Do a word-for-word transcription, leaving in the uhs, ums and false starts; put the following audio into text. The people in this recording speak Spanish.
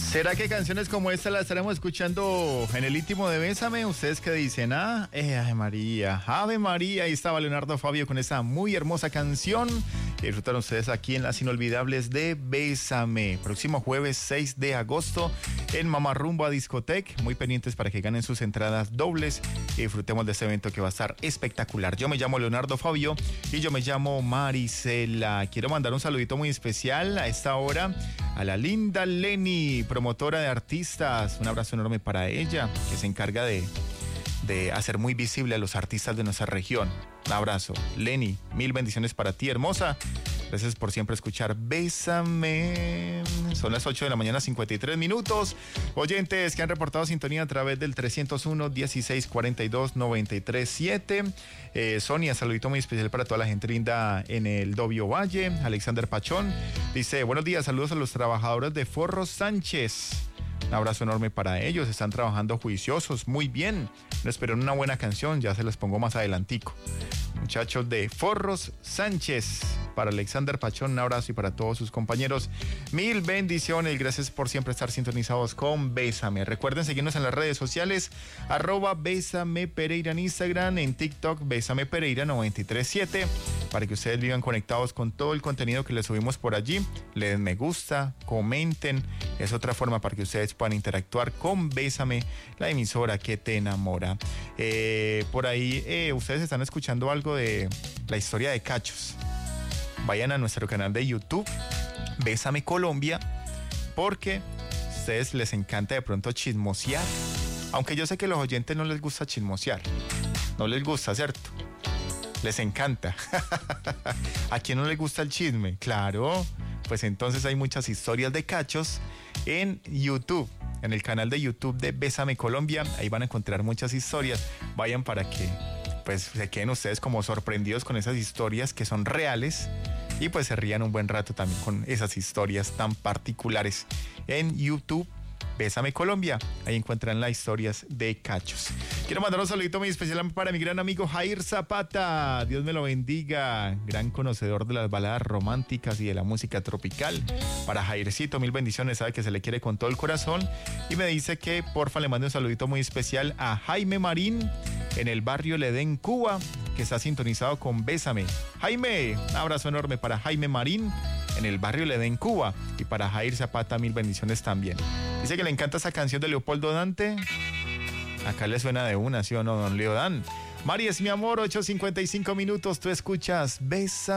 ¿Será que canciones como esta las estaremos escuchando en el íntimo de Bésame? Ustedes que dicen, ah, eh, Ave María, Ave María. Ahí estaba Leonardo Fabio con esa muy hermosa canción que disfrutaron ustedes aquí en las inolvidables de Bésame. Próximo jueves seis de agosto en Mamarrumba Discotec. Muy pendientes para que ganen sus entradas dobles y disfrutemos de este evento que va a estar espectacular. Yo me llamo Leonardo Fabio y yo me llamo Marisela. Quiero mandar un saludito muy especial a esta hora a la linda Lenny, promotora de artistas. Un abrazo enorme para ella, que se encarga de, de hacer muy visible a los artistas de nuestra región. Un abrazo, Lenny, mil bendiciones para ti, hermosa. Gracias por siempre escuchar Bésame. Son las ocho de la mañana, cincuenta y tres minutos. Oyentes que han reportado sintonía a través del trescientos uno, dieciséis cuarenta y dos, noventa y tres siete. Eh, Sonia, saludito muy especial para toda la gente linda en el Dobio Valle. Alexander Pachón dice, buenos días, saludos a los trabajadores de Forros Sánchez. Un abrazo enorme para ellos, están trabajando juiciosos, muy bien. No esperen una buena canción, ya se las pongo más adelantico. Muchachos de Forros Sánchez, para Alexander Pachón, un abrazo y para todos sus compañeros, mil bendiciones, gracias por siempre estar sintonizados con Bésame. Recuerden seguirnos en las redes sociales, arroba Bésame Pereira en Instagram, en TikTok, Bésame Pereira noventa y tres siete, para que ustedes vivan conectados con todo el contenido que les subimos por allí. Le den me gusta, comenten, es otra forma para que ustedes puedan interactuar con Bésame, la emisora que te enamora. Eh, por ahí eh, ustedes están escuchando algo de la historia de Cachos. Vayan a nuestro canal de YouTube, Bésame Colombia, porque a ustedes les encanta de pronto chismosear. Aunque yo sé que a los oyentes no les gusta chismosear. No les gusta, ¿cierto? Les encanta. ¿A quién no le gusta el chisme? Claro, pues entonces hay muchas historias de Cachos en YouTube, en el canal de YouTube de Bésame Colombia. Ahí van a encontrar muchas historias. Vayan para que pues se queden ustedes como sorprendidos con esas historias que son reales y pues se rían un buen rato también con esas historias tan particulares en YouTube. Bésame Colombia, ahí encuentran las historias de Cachos. Quiero mandar un saludito muy especial para mi gran amigo Jair Zapata, Dios me lo bendiga, gran conocedor de las baladas románticas y de la música tropical. Para Jaircito, mil bendiciones, sabe que se le quiere con todo el corazón y me dice que porfa le mande un saludito muy especial a Jaime Marín en el barrio Ledén, Cuba, que está sintonizado con Bésame. Jaime, un abrazo enorme para Jaime Marín en el barrio Ledén, Cuba, y para Jair Zapata, mil bendiciones también. Dice que le encanta esa canción de Leopoldo Dante. Acá le suena de una, ¿sí o no, don Leo Dan? Mari, es mi amor, ocho cincuenta y cinco minutos, tú escuchas Bésame.